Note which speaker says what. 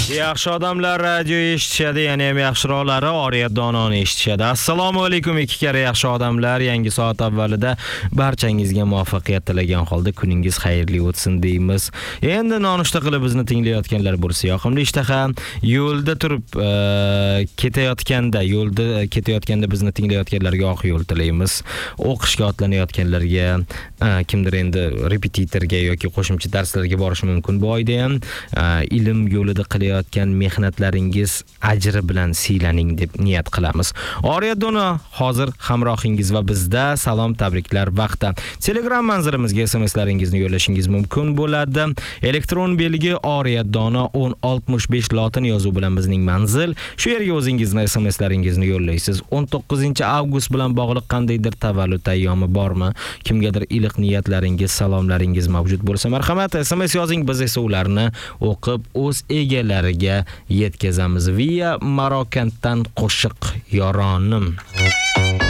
Speaker 1: Yaxshi odamlar radio eshitishadi, yana ham yaxshiroqlari Oriyat dononi eshitishadi. Assalomu alaykum ikki karra yaxshi odamlar. Yangi soat avvalida barchangizga muvaffaqiyat tilagan holda kuningiz xayrli o'tsin deymiz. Endi nonushta qilib bizni tinglayotganlar bo'lsa, yoqimli ishtaha yo'lda turib ketayotganda bizni tinglayotganlarga oq yo'l tilaymiz. O'qishga otlanayotganlarga, kimdir endi repetitorga yoki qo'shimcha darslarga borishi mumkin. Bu oyda ham ilm yo'lida qilayotgan mehnatlaringiz ajri bilan siylaning deb niyat qilamiz. Oriyat doni hozir hamrohingiz va bizda salom tabriklar vaqti. Telegram manzilimizga SMS-laringizni yo'llashingiz mumkin bo'ladi. Elektron belgi Oriyat doni 1065 lotin yozuv bilan bizning manzil. Shu yerga o'zingizni SMS-laringizni yo'llaysiz. 19-avgust bilan bog'liq qandaydir tavallud ayyomi bormi? Kimgadir iliq niyatlaringiz, salomlaringiz mavjud bo'lsa, marhamat SMS yozing, biz esa ularni o'qib o'z egalariga yetkazamiz. Via Marokanddan qo'shiq yoronim.